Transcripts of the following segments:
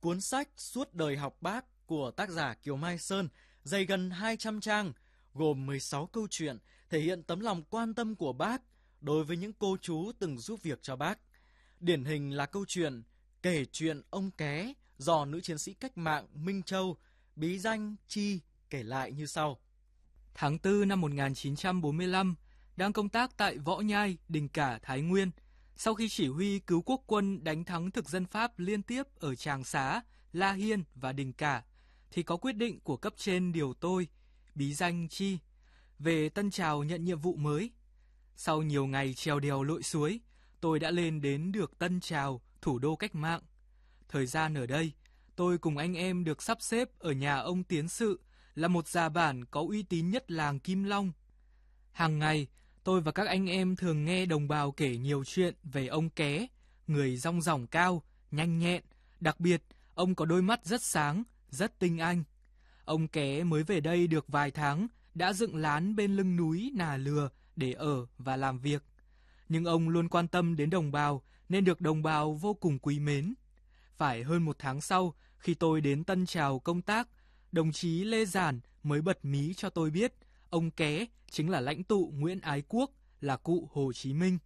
Cuốn sách Suốt đời học Bác của tác giả Kiều Mai Sơn dày gần 200 trang, gồm 16 câu chuyện thể hiện tấm lòng quan tâm của Bác đối với những cô chú từng giúp việc cho Bác. Điển hình là câu chuyện Kể chuyện ông Ké do nữ chiến sĩ cách mạng Minh Châu, bí danh Chi kể lại như sau. Tháng 4 năm 1945, đang công tác tại Võ Nhai, Đình Cả, Thái Nguyên. Sau khi chỉ huy cứu quốc quân đánh thắng thực dân Pháp liên tiếp ở Tràng Xá, La Hiên và Đình Cả, thì có quyết định của cấp trên điều tôi, bí danh Chi, về Tân Trào nhận nhiệm vụ mới. Sau nhiều ngày trèo đèo lội suối, tôi đã lên đến được Tân Trào, thủ đô cách mạng. Thời gian ở đây, tôi cùng anh em được sắp xếp ở nhà ông Tiến Sự, là một già bản có uy tín nhất làng Kim Long. Hàng ngày, tôi và các anh em thường nghe đồng bào kể nhiều chuyện về ông Ké, người dong dỏng cao, nhanh nhẹn, đặc biệt ông có đôi mắt rất sáng, rất tinh anh. Ông Ké mới về đây được vài tháng, đã dựng lán bên lưng núi Nà Lừa để ở và làm việc. Nhưng ông luôn quan tâm đến đồng bào nên được đồng bào vô cùng quý mến. Phải hơn một tháng sau, khi tôi đến Tân Trào công tác, đồng chí Lê Giản mới bật mí cho tôi biết ông Ké chính là lãnh tụ Nguyễn Ái Quốc, là cụ Hồ Chí Minh.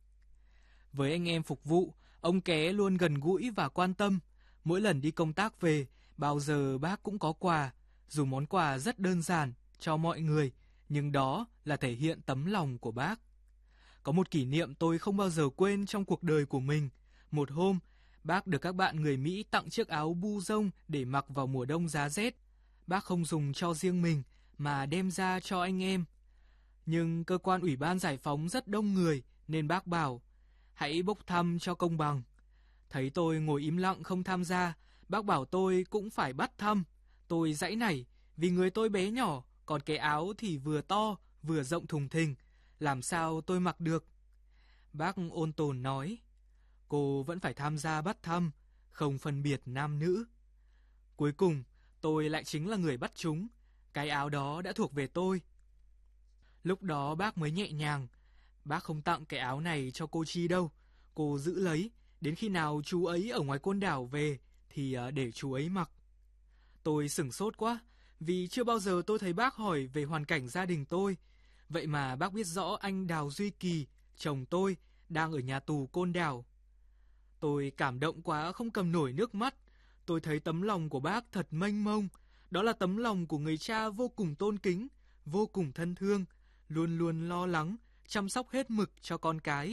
Với anh em phục vụ, ông Ké luôn gần gũi và quan tâm. Mỗi lần đi công tác về, bao giờ bác cũng có quà, dù món quà rất đơn giản cho mọi người, nhưng đó là thể hiện tấm lòng của bác. Có một kỷ niệm tôi không bao giờ quên trong cuộc đời của mình. Một hôm, bác được các bạn người Mỹ tặng chiếc áo bu rông để mặc vào mùa đông giá rét. Bác không dùng cho riêng mình mà đem ra cho anh em. Nhưng cơ quan Ủy ban Giải phóng rất đông người nên bác bảo hãy bốc thăm cho công bằng. Thấy tôi ngồi im lặng không tham gia, bác bảo tôi cũng phải bắt thăm. Tôi giãy nảy vì người tôi bé nhỏ, còn cái áo thì vừa to vừa rộng thùng thình, làm sao tôi mặc được. Bác ôn tồn nói, cô vẫn phải tham gia bắt thăm, không phân biệt nam nữ. Cuối cùng, tôi lại chính là người bắt chúng. Cái áo đó đã thuộc về tôi. Lúc đó bác mới nhẹ nhàng. Bác không tặng cái áo này cho cô Chi đâu. Cô giữ lấy, đến khi nào chú ấy ở ngoài Côn Đảo về thì để chú ấy mặc. Tôi sửng sốt quá, vì chưa bao giờ tôi thấy bác hỏi về hoàn cảnh gia đình tôi. Vậy mà bác biết rõ anh Đào Duy Kỳ, chồng tôi, đang ở nhà tù Côn Đảo. Tôi cảm động quá không cầm nổi nước mắt. Tôi thấy tấm lòng của bác thật mênh mông. Đó là tấm lòng của người cha vô cùng tôn kính, vô cùng thân thương, luôn luôn lo lắng, chăm sóc hết mực cho con cái.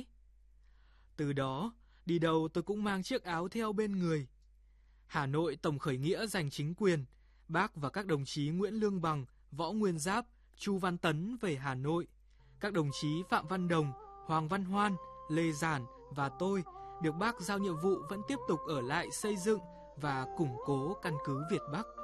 Từ đó, đi đâu tôi cũng mang chiếc áo theo bên người. Hà Nội tổng khởi nghĩa giành chính quyền, bác và các đồng chí Nguyễn Lương Bằng, Võ Nguyên Giáp, Chu Văn Tấn về Hà Nội. Các đồng chí Phạm Văn Đồng, Hoàng Văn Hoan, Lê Giản và tôi được bác giao nhiệm vụ vẫn tiếp tục ở lại xây dựng và củng cố căn cứ Việt Bắc.